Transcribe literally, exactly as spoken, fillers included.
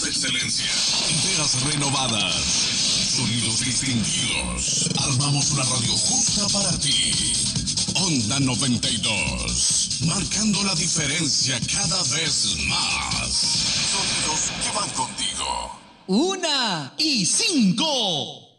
de excelencia, ideas renovadas, sonidos distinguidos. Armamos una radio justa para ti. Onda noventa y dos, marcando la diferencia cada vez más. Sonidos que van contigo. Una y cinco.